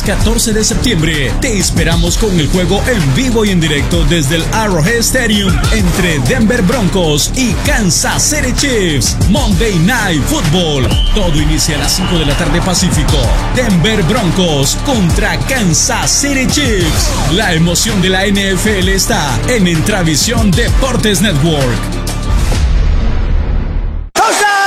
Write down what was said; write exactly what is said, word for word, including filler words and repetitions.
viernes catorce de septiembre te esperamos con el juego en vivo y en directo desde el Arrowhead Stadium entre Denver Broncos y Kansas City Chiefs. Monday Night Football. Todo inicia a las cinco de la tarde Pacífico. Denver Broncos contra Kansas City Chiefs. La emoción de la N F L está en Intravisión Deportes Network.